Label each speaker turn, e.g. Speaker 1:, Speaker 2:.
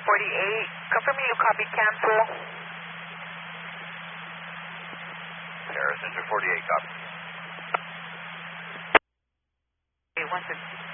Speaker 1: confirm you copy cancel.
Speaker 2: Sierra Center 48, copy.
Speaker 1: Okay, 1